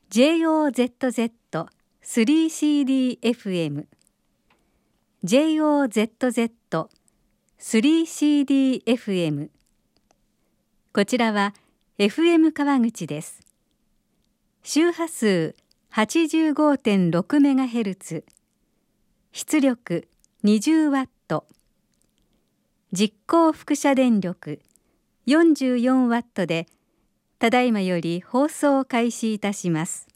JOZZ3CDFM JOZZ3CDFM こちらは FM 川口です。周波数 85.6MHz 出力20ワット、実行輻射電力44ワットでただいまより放送を開始いたします。